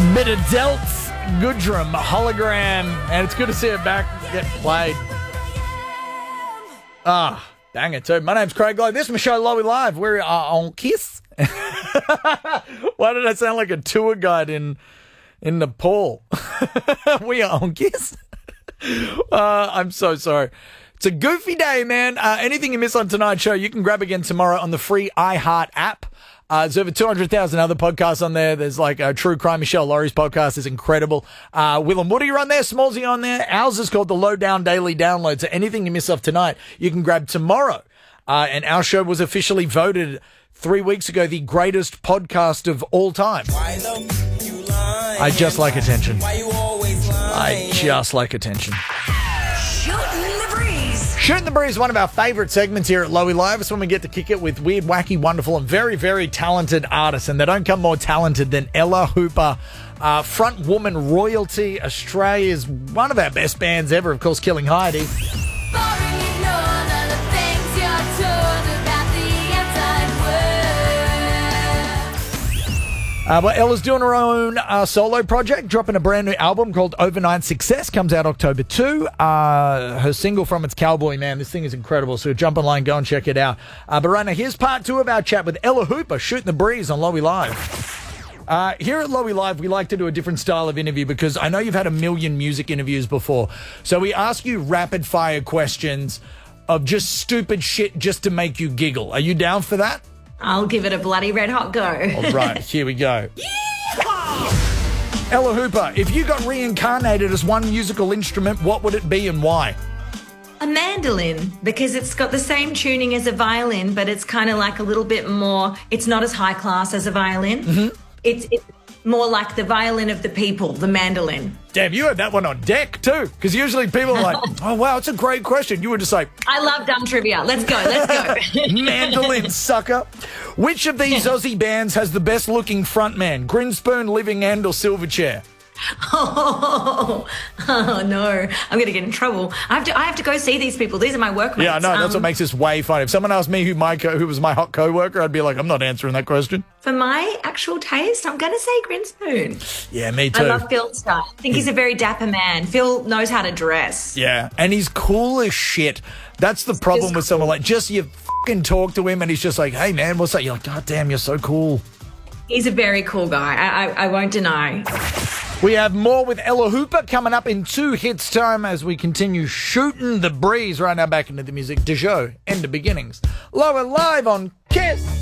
Bit of Delts, Goodrum, Hologram, and it's good to see it back get played. Dang it, too. My name's Craig Lowe. This is my show, Lowy Live. We're on Kiss. Why did I sound like a tour guide in Nepal? We are on Kiss. I'm so sorry. It's a goofy day, man. Anything you miss on tonight's show, you can grab again tomorrow on the free iHeart app. There's over 200,000 other podcasts on there. There's like True Crime. Michelle Laurie's podcast is incredible. Will and Woody are on there. Smallsy on there. Ours is called the Lowdown Daily Download. So anything you miss off tonight, you can grab tomorrow. And our show was officially voted 3 weeks ago the greatest podcast of all time. I just like attention. I just like attention. Shooting the Breeze, one of our favourite segments here at Lowy Live. It's when we get to kick it with weird, wacky, wonderful, and very, very talented artists. And they don't come more talented than Ella Hooper, front woman royalty, Australia's one of our best bands ever, of course, Killing Heidi. Well, Ella's doing her own solo project, dropping a brand new album called Overnight Success. Comes out October 2. Her single from it's Cowboy Man. This thing is incredible. So jump online, go and check it out. But right now, here's part 2 of our chat with Ella Hooper, Shooting the Breeze on Lowy Live. Here at Lowy Live, we like to do a different style of interview because I know you've had a million music interviews before. So we ask you rapid fire questions of just stupid shit just to make you giggle. Are you down for that? I'll give it a bloody red hot go. All right, here we go. Ella Hooper, if you got reincarnated as one musical instrument, what would it be and why? A mandolin, because it's got the same tuning as a violin, but it's kind of like a little bit more, it's not as high class as a violin. Mm-hmm. It's more like the violin of the people, the mandolin. Damn, you had that one on deck too, because usually people are like, oh, wow, it's a great question. You were just like... I love dumb trivia. Let's go. Mandolin, sucker. Which of these Aussie bands has the best looking frontman? Grinspoon, Living End, or Silverchair? Oh, no. I'm going to get in trouble. I have to go see these people. These are my workmates. Yeah, I know. That's what makes this way funny. If someone asked me who was my hot co-worker, I'd be like, I'm not answering that question. For my actual taste, I'm going to say Grinspoon. Yeah, me too. I love Phil's style. I think he's a very dapper man. Phil knows how to dress. Yeah, and he's cool as shit. That's the problem with someone like, just you fucking talk to him and he's just like, hey, man, what's that? You're like, God damn, you're so cool. He's a very cool guy. I won't deny. We have more with Ella Hooper coming up in 2 hits time as we continue shooting the breeze right now back into the music. De show and the beginnings. Lower Live on Kiss.